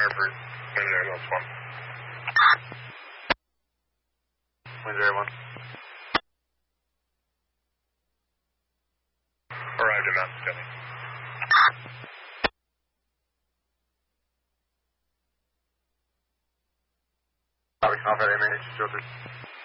airport. Wind 1. Wind 1. Arrived in Mountain County. Copy, combat MH filter.